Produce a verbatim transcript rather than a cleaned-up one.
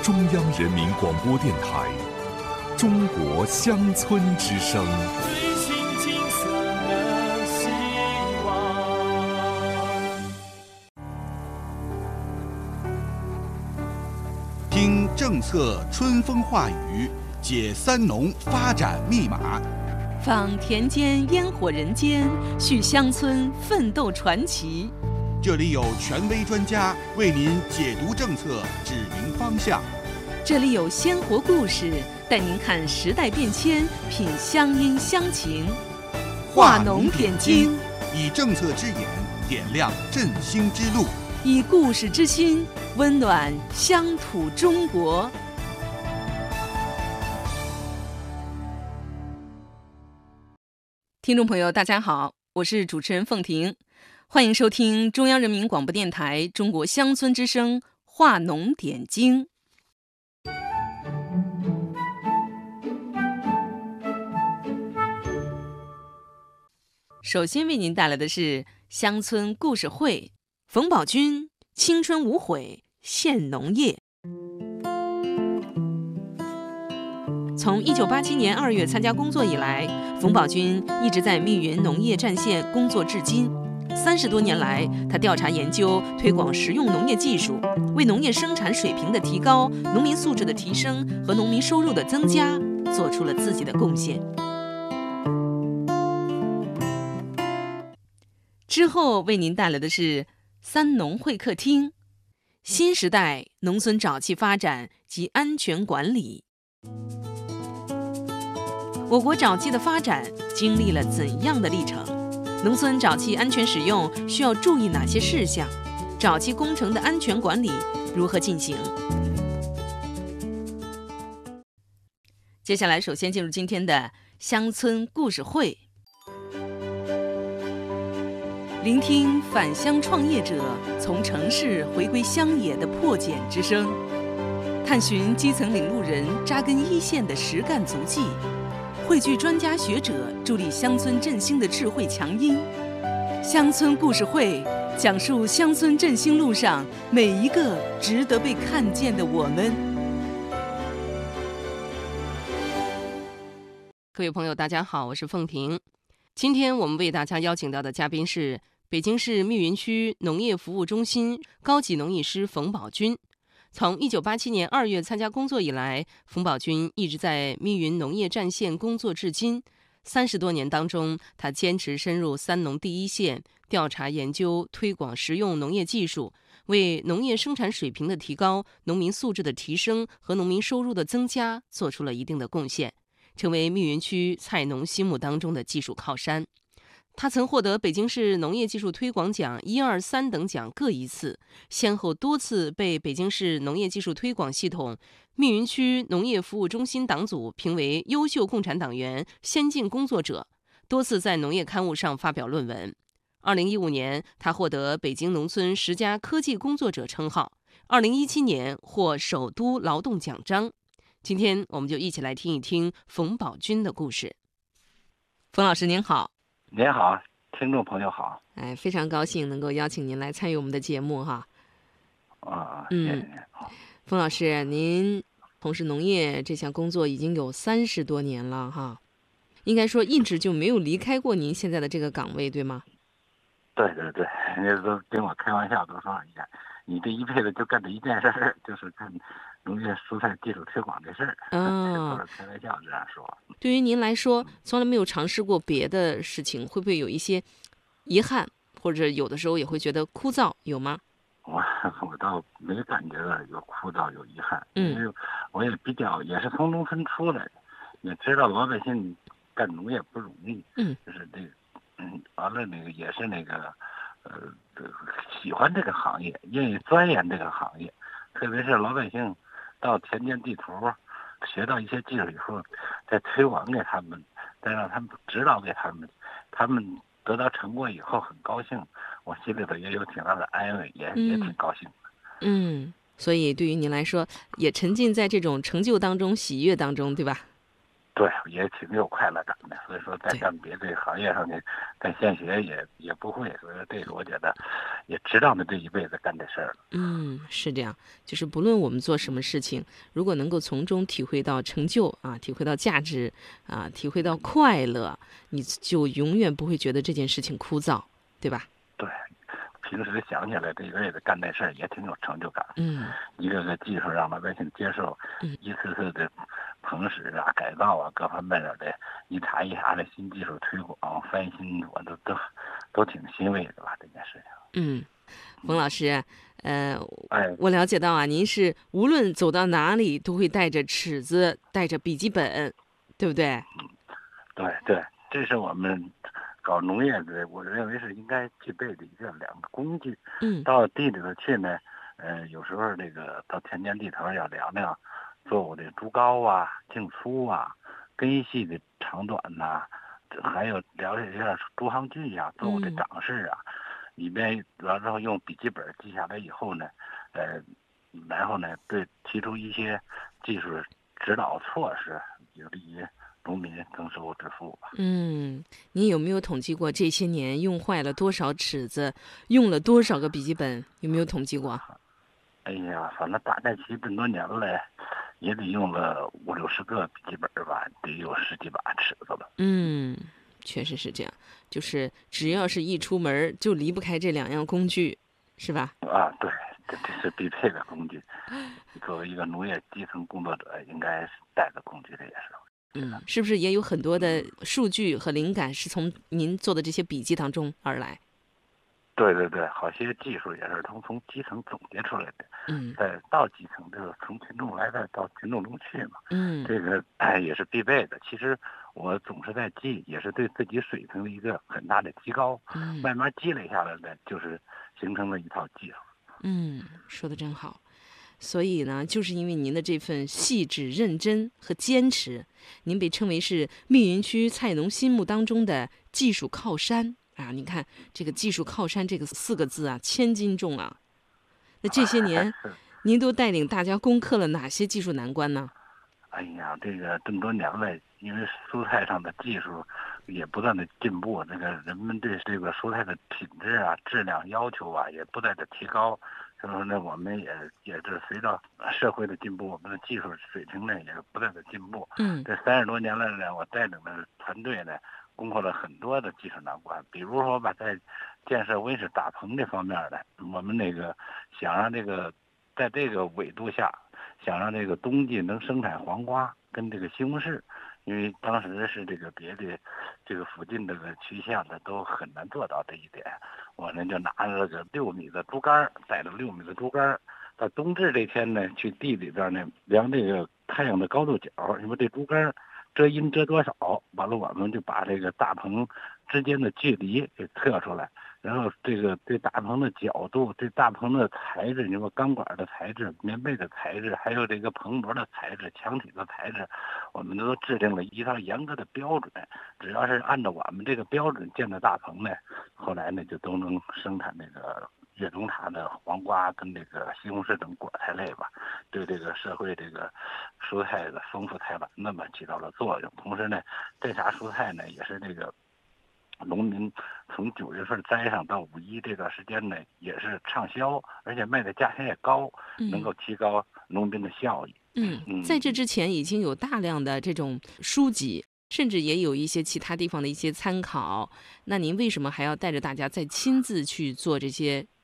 中央人民广播电台中国乡村之声。 追寻金色的希望。 听政策春风化雨，解三农发展密码， 访田间烟火人间，续乡村奋斗传奇。 这里有权威专家为您解读政策，指明方向。 这里有鲜活故事，带您看时代变迁，品乡音乡情。 化农点睛，以政策之眼点亮振兴之路， 以故事之心温暖乡土中国。听众朋友，大家好，我是主持人凤婷，欢迎收听中央人民广播电台中国乡村之声化农点睛。首先为您带来的是乡村故事会，冯宝军青春无悔献农业。从一九八七年二月参加工作以来，冯宝军一直在密云农业战线工作至今。三十多年来，他调查研究、推广实用农业技术，为农业生产水平的提高、农民素质的提升和农民收入的增加做出了自己的贡献。之后为您带来的是三农会客厅，新时代农村沼气发展及安全管理。我国沼气的发展经历了怎样的历程？农村沼气安全使用需要注意哪些事项？沼气工程的安全管理如何进行？接下来首先进入今天的乡村故事会，聆听返乡创业者从城市回归乡野的破茧之声，探寻基层领路人扎根一线的实干足迹，汇聚专家学者助力乡村振兴的智慧强音。乡村故事会讲述乡村振兴路上每一个值得被看见的我们。各位朋友大家好，我是凤婷。今天我们为大家邀请到的嘉宾是北京市密云区农业服务中心高级农艺师冯宝军。从一九八七年二月参加工作以来，冯宝军一直在密云农业战线工作至今。三十多年当中，他坚持深入三农第一线，调查研究、推广实用农业技术，为农业生产水平的提高、农民素质的提升和农民收入的增加做出了一定的贡献，成为密云区菜农心目当中的技术靠山。他曾获得北京市农业技术推广奖一二三等奖各一次，先后多次被北京市农业技术推广系统密云区农业服务中心党组评为优秀共产党员、先进工作者，多次在农业刊物上发表论文。二零一五年，他获得北京农村十佳科技工作者称号。二零一七年获首都劳动奖章。今天我们就一起来听一听冯宝军的故事。冯老师您好。 您好，听众朋友好。 哎，非常高兴能够邀请您来参与我们的节目哈。 啊， 嗯， 谢谢您。 冯老师，您从事农业这项工作已经有三十多年了哈，应该说一直就没有离开过您现在的这个岗位，对吗？ 对对对，人家都跟我开玩笑，都说哎呀，你这一辈子就干这一件事儿，就是干农业蔬菜技术推广这事儿。 嗯， 都是开玩笑这样说。 对于您来说，从来没有尝试过别的事情，会不会有一些遗憾，或者有的时候也会觉得枯燥，有吗？ 我我倒没感觉到有枯燥有遗憾， 嗯， 因为我也比较也是从农村出来的，也知道老百姓干农业不容易。 嗯， 就是这个，嗯，完了那个也是那个，呃，喜欢这个行业，愿意钻研这个行业，特别是老百姓到田间地头学到一些技术以后，再推广给他们，再让他们指导给他们，他们得到成果以后很高兴，我心里头也有挺大的安慰，也、嗯、也挺高兴的。 嗯，所以对于您来说，也沉浸在这种成就当中、喜悦当中，对吧？ 对，也挺有快乐感的。所以说，在干别的行业上呢，干现学也也不会，所以说这个我觉得也值当的这一辈子干这事儿了。 嗯，是这样，就是不论我们做什么事情，如果能够从中体会到成就啊，体会到价值啊，体会到快乐，你就永远不会觉得这件事情枯燥，对吧？ 对。平时想起来这一辈子干这事儿也挺有成就感。 嗯， 一个个技术让老百姓接受， 嗯， 一次次的棚使啊、改造啊，各方面的一茬一茬的新技术推广翻新，我都都都挺欣慰的吧，这件事情。 嗯，冯老师，呃， 哎， 我了解到啊，您是无论走到哪里都会带着尺子，带着笔记本，对不对？ 对对，这是我们搞农业的，我认为是应该具备的一个两个工具。 嗯， 到地里头去呢，呃，有时候这个到田间地头要量量作物的株高啊、茎粗啊、根系的长短呐、还有了解一下诸行距呀、作物的长势啊，里边完之后用笔记本记下来以后呢，呃，然后呢对提出一些技术指导措施，有利于农民增收致富吧。 嗯，您有没有统计过这些年用坏了多少尺子，用了多少个笔记本？有没有统计过？ 哎呀，反正大概其这么多年来，也得用了五六十个笔记本吧，得有十几把尺子了。 嗯，确实是这样，就是只要是一出门就离不开这两样工具，是吧？ 啊，对，这这是必备的工具。作为一个农业基层工作者，应该带的工具，这也是。 嗯，是不是也有很多的数据和灵感是从您做的这些笔记当中而来？ 对对对，好些技术也是从从基层总结出来的。 嗯， 再到基层就是从群众来，再到群众中去嘛。 嗯， 这个哎也是必备的。其实我总是在记，也是对自己水平的一个很大的提高。 嗯， 慢慢积累下来的，就是形成了一套技术。 嗯，说的真好。所以呢，就是因为您的这份细致、认真和坚持，您被称为是密云区菜农心目当中的技术靠山啊！你看这个“技术靠山”这个四个字啊，千斤重啊。那这些年，您都带领大家攻克了哪些技术难关呢？ 哎呀，这个这么多年来，因为蔬菜上的技术也不断的进步，这个人们对这个蔬菜的品质啊、质量要求啊也不断的提高。所以说呢，我们也也是随着社会的进步，我们的技术水平呢也不断的进步。 嗯， 这三十多年来呢，我带领的团队呢，攻克了很多的技术难关。比如说吧，在建设温室大棚这方面呢，我们那个想让这个在这个纬度下，想让这个冬季能生产黄瓜跟这个西红柿，因为当时是这个别的这个附近这个区县的都很难做到这一点。我呢就拿了个六米的竹竿，带着六米的竹竿，到冬至这天呢，去地里边呢量这个太阳的高度角，因为这竹竿遮阴遮多少，完了我们就把这个大棚之间的距离给测出来，然后这个对大棚的角度、对大棚的材质，你说钢管的材质、棉被的材质，还有这个棚膜的材质、墙体的材质，我们都制定了一套严格的标准。只要是按照我们这个标准建的大棚呢，后来呢就都能生产这个月中茶的黄瓜跟这个西红柿等果菜类吧，对这个社会这个蔬菜的丰富菜篮子嘛起到了作用。同时呢，这茬蔬菜呢也是这个农民从九月份栽上到五一这段时间呢，也是畅销，而且卖的价钱也高，能够提高农民的效益。 嗯，嗯在这之前已经有大量的这种书籍，甚至也有一些其他地方的一些参考。那您为什么还要带着大家再亲自去做这些